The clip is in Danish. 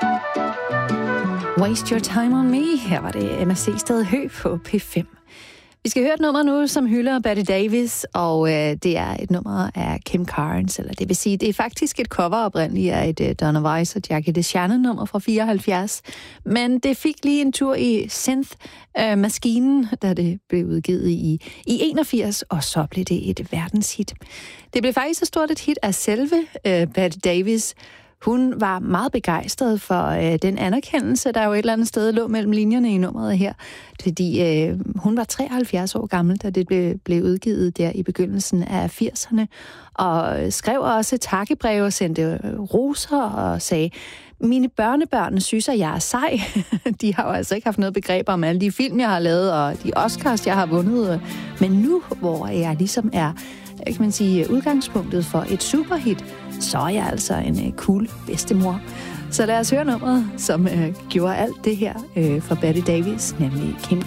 Waste Your Time on Me. Her var det MSC Sted Hø på P5. Vi skal høre et nummer nu, som hylder Betty Davis, og det er et nummer af Kim Carnes, eller det vil sige, det er faktisk et cover oprindeligt af et Donna Weiss og Jackie DeShannon-nummer fra 74, men det fik lige en tur i synth-maskinen, da det blev udgivet i 81, og så blev det et verdenshit. Det blev faktisk så stort et hit af selve Betty Davis. Hun var meget begejstret for den anerkendelse, der jo et eller andet sted lå mellem linjerne i nummeret her, fordi hun var 73 år gammel, da det blev udgivet der i begyndelsen af 80'erne, og skrev også takkebreve og sendte roser og sagde, mine børnebørn synes, at jeg er sej. De har jo altså ikke haft noget begreb om alle de film, jeg har lavet, og de Oscars, jeg har vundet. Men nu, hvor jeg ligesom er, kan man sige, udgangspunktet for et superhit, så er jeg altså en cool bedstemor. Så lad os høre nummeret, som gjorde alt det her for Betty Davis, nemlig Kim